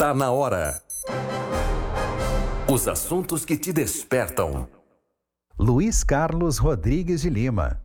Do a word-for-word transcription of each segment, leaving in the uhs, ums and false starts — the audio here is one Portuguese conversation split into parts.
Tá na hora. Os assuntos que te despertam. Luiz Carlos Rodrigues de Lima.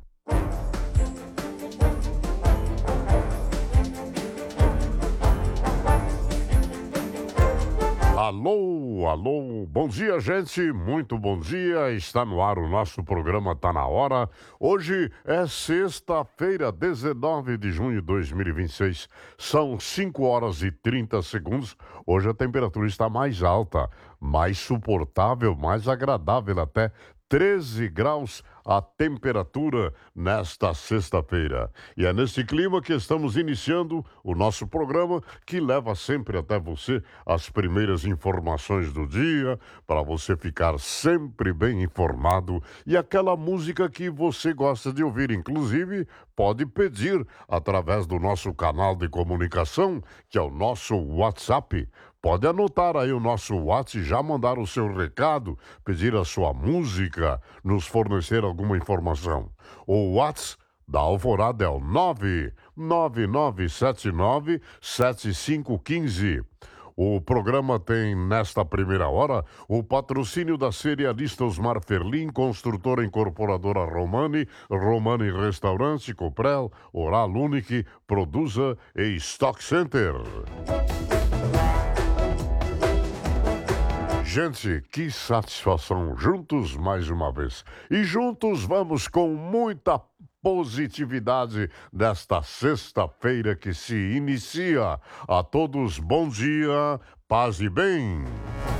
Alô, alô, bom dia, gente, muito bom dia, está no ar o nosso programa Tá Na Hora. Hoje é sexta-feira, dezenove de junho de dois mil e vinte e seis, são cinco horas e trinta segundos. Hoje a temperatura está mais alta, mais suportável, mais agradável até. treze graus a temperatura nesta sexta-feira. E é nesse clima que estamos iniciando o nosso programa, que leva sempre até você as primeiras informações do dia, para você ficar sempre bem informado, e aquela música que você gosta de ouvir. Inclusive, pode pedir através do nosso canal de comunicação, que é o nosso WhatsApp. Pode anotar aí o nosso WhatsApp, já mandar o seu recado, pedir a sua música, nos fornecer alguma informação. O WhatsApp da Alvorada é o nove nove nove sete nove sete cinco um cinco. O programa tem, nesta primeira hora, o patrocínio da cerealista Osmar Ferlin, construtora incorporadora Romani, Romani Restaurante, Coprel, Oral Unique, Produza e Stock Center. Gente, que satisfação, juntos mais uma vez. E juntos vamos com muita positividade nesta sexta-feira que se inicia. A todos, bom dia, paz e bem.